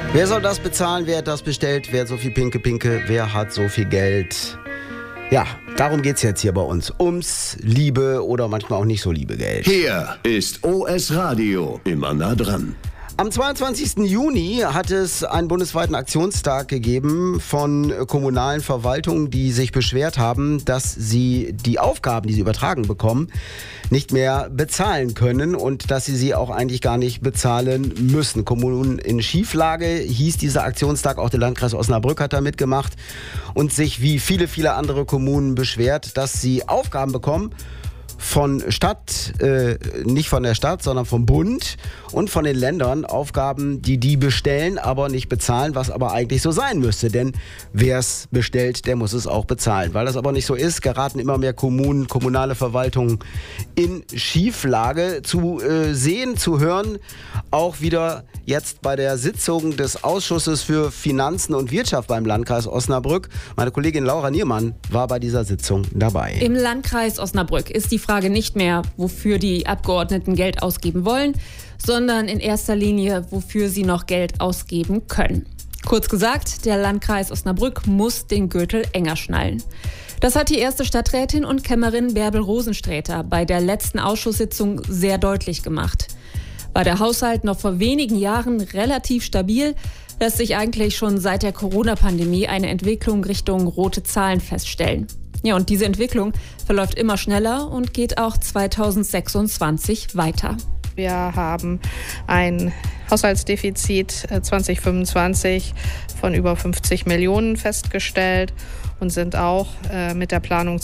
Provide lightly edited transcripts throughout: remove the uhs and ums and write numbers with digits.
Wer soll das bezahlen? Wer hat das bestellt? Wer hat so viel Pinke? Wer hat so viel Geld? Ja, darum geht's jetzt hier bei uns. Ums liebe oder manchmal auch nicht so liebe Geld. Hier ist OS Radio, immer nah dran. Am 22. Juni hat es einen bundesweiten Aktionstag gegeben von kommunalen Verwaltungen, die sich beschwert haben, dass sie die Aufgaben, die sie übertragen bekommen, nicht mehr bezahlen können und dass sie auch eigentlich gar nicht bezahlen müssen. Kommunen in Schieflage hieß dieser Aktionstag, auch der Landkreis Osnabrück hat da mitgemacht und sich wie viele andere Kommunen beschwert, dass sie Aufgaben bekommen von Stadt, nicht von der Stadt, sondern vom Bund und von den Ländern, Aufgaben, die bestellen, aber nicht bezahlen, was aber eigentlich so sein müsste. Denn wer es bestellt, der muss es auch bezahlen. Weil das aber nicht so ist, geraten immer mehr Kommunen, kommunale Verwaltungen in Schieflage. Zu sehen, zu hören, auch wieder jetzt bei der Sitzung des Ausschusses für Finanzen und Wirtschaft beim Landkreis Osnabrück. Meine Kollegin Laura Niermann war bei dieser Sitzung dabei. Im Landkreis Osnabrück ist die Frage nicht mehr, wofür die Abgeordneten Geld ausgeben wollen, sondern in erster Linie, wofür sie noch Geld ausgeben können. Kurz gesagt, der Landkreis Osnabrück muss den Gürtel enger schnallen. Das hat die erste Stadträtin und Kämmerin Bärbel Rosensträter bei der letzten Ausschusssitzung sehr deutlich gemacht. War der Haushalt noch vor wenigen Jahren relativ stabil, lässt sich eigentlich schon seit der Corona-Pandemie eine Entwicklung Richtung rote Zahlen feststellen. Ja, und diese Entwicklung verläuft immer schneller und geht auch 2026 weiter. Wir haben ein Haushaltsdefizit 2025 von über 50 Millionen festgestellt und sind auch mit der Planung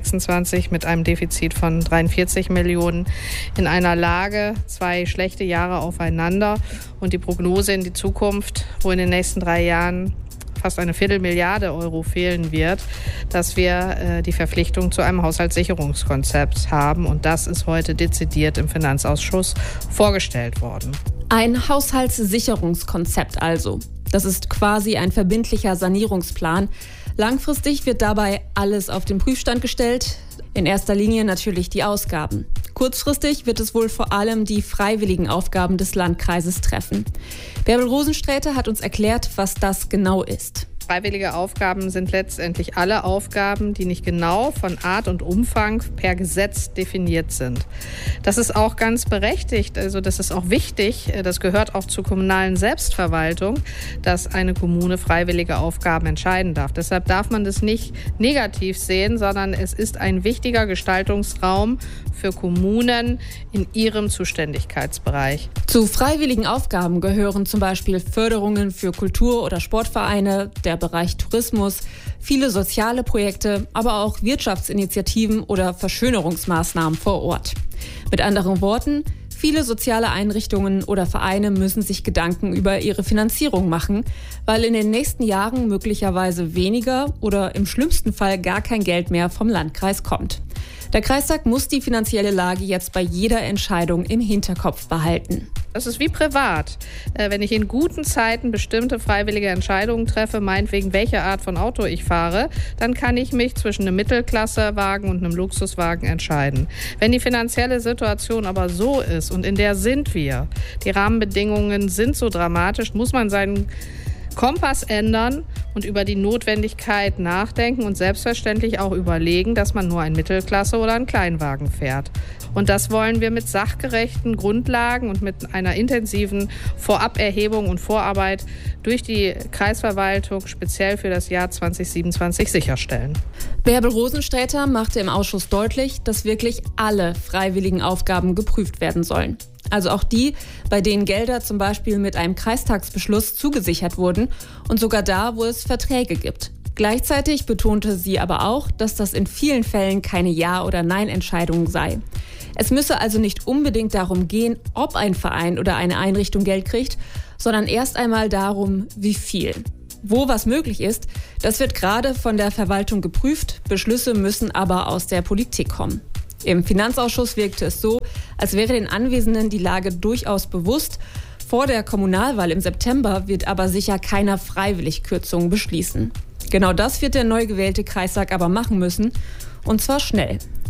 2026 mit einem Defizit von 43 Millionen in einer Lage, 2 schlechte Jahre aufeinander und die Prognose in die Zukunft, wo in den nächsten 3 Jahren fast eine Viertelmilliarde Euro fehlen wird, dass wir die Verpflichtung zu einem Haushaltssicherungskonzept haben. Und das ist heute dezidiert im Finanzausschuss vorgestellt worden. Ein Haushaltssicherungskonzept also. Das ist quasi ein verbindlicher Sanierungsplan. Langfristig wird dabei alles auf den Prüfstand gestellt. In erster Linie natürlich die Ausgaben. Kurzfristig wird es wohl vor allem die freiwilligen Aufgaben des Landkreises treffen. Bärbel Rosensträter hat uns erklärt, was das genau ist. Freiwillige Aufgaben sind letztendlich alle Aufgaben, die nicht genau von Art und Umfang per Gesetz definiert sind. Das ist auch ganz berechtigt, also das ist auch wichtig, das gehört auch zur kommunalen Selbstverwaltung, dass eine Kommune freiwillige Aufgaben entscheiden darf. Deshalb darf man das nicht negativ sehen, sondern es ist ein wichtiger Gestaltungsraum für Kommunen in ihrem Zuständigkeitsbereich. Zu freiwilligen Aufgaben gehören zum Beispiel Förderungen für Kultur- oder Sportvereine, der Bereich Tourismus, viele soziale Projekte, aber auch Wirtschaftsinitiativen oder Verschönerungsmaßnahmen vor Ort. Mit anderen Worten, viele soziale Einrichtungen oder Vereine müssen sich Gedanken über ihre Finanzierung machen, weil in den nächsten Jahren möglicherweise weniger oder im schlimmsten Fall gar kein Geld mehr vom Landkreis kommt. Der Kreistag muss die finanzielle Lage jetzt bei jeder Entscheidung im Hinterkopf behalten. Das ist wie privat. Wenn ich in guten Zeiten bestimmte freiwillige Entscheidungen treffe, meinetwegen welche Art von Auto ich fahre, dann kann ich mich zwischen einem Mittelklassewagen und einem Luxuswagen entscheiden. Wenn die finanzielle Situation aber so ist, und in der sind wir, die Rahmenbedingungen sind so dramatisch, muss man seinen Kompass ändern und über die Notwendigkeit nachdenken und selbstverständlich auch überlegen, dass man nur ein Mittelklasse- oder einen Kleinwagen fährt. Und das wollen wir mit sachgerechten Grundlagen und mit einer intensiven Voraberhebung und Vorarbeit durch die Kreisverwaltung speziell für das Jahr 2027 sicherstellen. Bärbel Rosensträter machte im Ausschuss deutlich, dass wirklich alle freiwilligen Aufgaben geprüft werden sollen. Also auch die, bei denen Gelder zum Beispiel mit einem Kreistagsbeschluss zugesichert wurden und sogar da, wo es Verträge gibt. Gleichzeitig betonte sie aber auch, dass das in vielen Fällen keine Ja- oder Nein-Entscheidung sei. Es müsse also nicht unbedingt darum gehen, ob ein Verein oder eine Einrichtung Geld kriegt, sondern erst einmal darum, wie viel. Wo was möglich ist, das wird gerade von der Verwaltung geprüft, Beschlüsse müssen aber aus der Politik kommen. Im Finanzausschuss wirkte es so, als wäre den Anwesenden die Lage durchaus bewusst. Vor der Kommunalwahl im September wird aber sicher keiner freiwillig Kürzungen beschließen. Genau das wird der neu gewählte Kreistag aber machen müssen, und zwar schnell.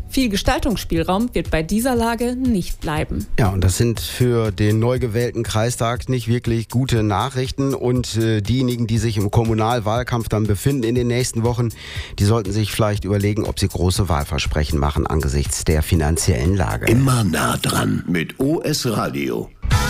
Viel Gestaltungsspielraum wird bei dieser Lage nicht bleiben. Ja, und das sind für den neu gewählten Kreistag nicht wirklich gute Nachrichten. Und diejenigen, die sich im Kommunalwahlkampf dann befinden in den nächsten Wochen, die sollten sich vielleicht überlegen, ob sie große Wahlversprechen machen angesichts der finanziellen Lage. Immer nah dran mit OS Radio.